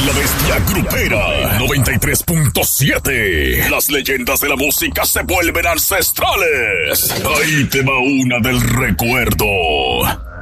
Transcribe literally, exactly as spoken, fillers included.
La Bestia Grupera noventa y tres punto siete. Las leyendas de la música se vuelven ancestrales. Ahí te va una del recuerdo.